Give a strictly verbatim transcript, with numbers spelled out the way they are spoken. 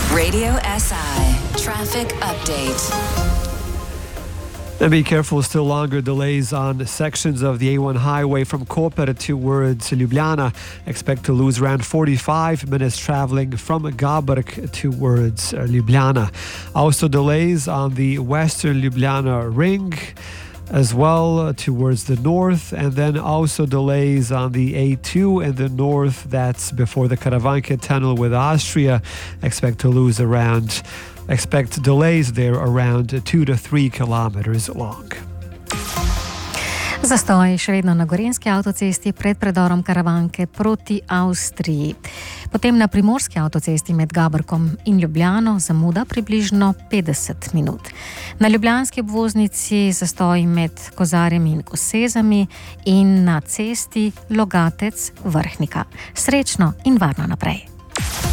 Radio S I Traffic Update. And be careful, still longer delays on sections of the A one highway from Koper towards Ljubljana. Expect to lose around forty-five minutes traveling from Gaberg towards Ljubljana. Also delays on the western Ljubljana ring as well towards the north, and then also delays on the A two in the north, that's before the Karavanke tunnel with Austria. Expect to lose around Expect delays there around two to three kilometers long. Zastoj še vedno na Gorenjski avtocesti pred predorom Karavanke proti Avstriji. Potem na Primorski avtocesti med Gaberkom in Ljubljano zamuda približno petdeset minut. Na ljubljanski obvoznici zastoj med Kozarjem in Kosezami in na cesti Logatec-Vrhnika. Srečno in varno naprej.